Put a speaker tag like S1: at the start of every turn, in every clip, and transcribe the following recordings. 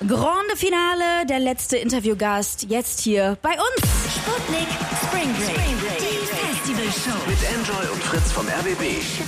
S1: Grande Finale, der letzte Interviewgast, jetzt hier bei uns.
S2: Sputnik Spring Break. Die Festivalshow.
S3: Mit Enjoy und Fritz vom RBB.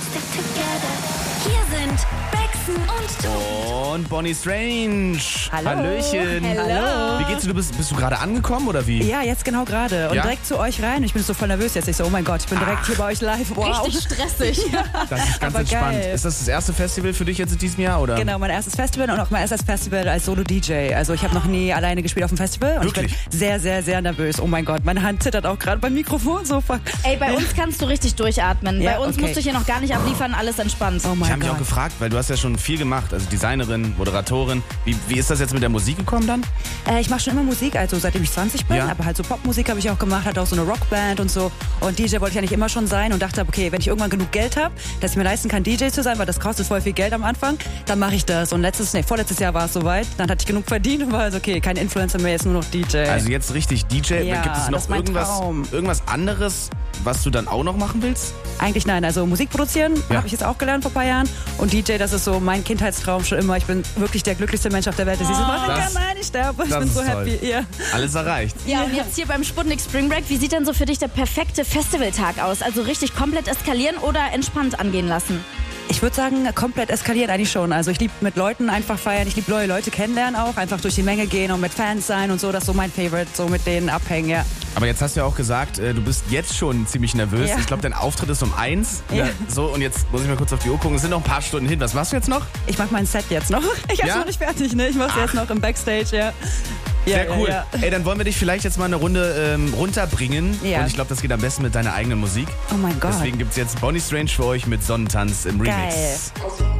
S2: Hier sind Bexen und Tobi.
S3: Und Bonnie Strange.
S4: Hallo.
S3: Hallöchen.
S1: Hello.
S3: Wie geht's dir? Bist du gerade angekommen oder wie?
S4: Ja, jetzt genau gerade. Und
S3: Ja?
S4: direkt zu euch rein. Ich bin so voll nervös jetzt. Ich so, oh mein Gott, ich bin direkt hier bei euch live. Wow.
S1: Richtig stressig.
S3: Das ist ganz
S4: Aber
S3: entspannt.
S4: geil.
S3: Ist das erste Festival für dich jetzt in diesem Jahr, oder?
S4: Genau, mein erstes Festival und auch mein erstes Festival als Solo-DJ. Also ich habe noch nie alleine gespielt auf dem Festival. Und
S3: Wirklich?
S4: ich bin sehr, sehr, sehr nervös. Oh mein Gott, meine Hand zittert auch gerade beim Mikrofon. So fuck.
S1: Ey, bei uns kannst du richtig durchatmen.
S4: Ja,
S1: Bei uns
S4: okay.
S1: musst du hier noch gar nicht abliefern, alles entspannt.
S4: Oh
S3: Ich
S4: mein
S3: habe mich auch
S4: Gott.
S3: gefragt, weil du hast ja schon viel gemacht, also Designerin, Moderatorin. Wie ist das jetzt mit der Musik gekommen dann?
S4: Ich mache schon immer Musik, also seitdem ich 20 bin.
S3: Ja.
S4: Aber halt so Popmusik habe ich auch gemacht, hatte auch so eine Rockband und so. Und DJ wollte ich eigentlich immer schon sein und dachte, okay, wenn ich irgendwann genug Geld habe, dass ich mir leisten kann, DJ zu sein, weil das kostet voll viel Geld am Anfang, dann mache ich das. Und vorletztes Jahr war es soweit. Dann hatte ich genug verdient und war also okay, kein Influencer mehr, jetzt nur noch DJ.
S3: Also jetzt richtig DJ.
S4: Ja,
S3: Gibt es
S4: das
S3: noch
S4: ist mein Traum.
S3: irgendwas anderes, was du dann auch noch machen willst?
S4: Eigentlich nein, also Musik produzieren
S3: Ja.
S4: habe ich jetzt auch gelernt vor ein paar Jahren. Und DJ, das ist so mein Kindheitstraum schon immer. Ich bin wirklich der glücklichste Mensch auf der Welt, der dieses machen
S3: Das-
S4: kann. Nein, ich sterbe. Ich
S3: das
S4: bin so
S3: ist toll.
S4: happy. Ja.
S3: Alles erreicht.
S1: Ja, und jetzt hier beim Sputnik Spring Break, wie sieht denn so für dich der perfekte Festivaltag aus? Also richtig komplett eskalieren oder entspannt angehen lassen?
S4: Ich würde sagen, komplett eskaliert eigentlich schon. Also ich liebe mit Leuten einfach feiern, ich liebe neue Leute kennenlernen auch, einfach durch die Menge gehen und mit Fans sein und so, das ist so mein Favorite, so mit denen abhängen, ja.
S3: Aber jetzt hast du ja auch gesagt, du bist jetzt schon ziemlich nervös.
S4: Ja.
S3: Ich glaube, dein Auftritt ist um 1.
S4: Ja.
S3: So, und jetzt muss ich mal kurz auf die Uhr gucken. Es sind noch ein paar Stunden hin. Was machst du jetzt noch?
S4: Ich mache mein Set jetzt noch. Ich hab's
S3: Ja?
S4: noch nicht fertig, ne? Ich mach's jetzt noch im Backstage, ja.
S3: Sehr cool.
S4: Ja.
S3: Ey, dann wollen wir dich vielleicht jetzt mal eine Runde runterbringen.
S4: Ja.
S3: Und ich glaube, das geht am besten mit deiner eigenen Musik.
S4: Oh mein Gott.
S3: Deswegen gibt es jetzt Bonnie Strange für euch mit Sonnentanz im Remix.
S4: Geil.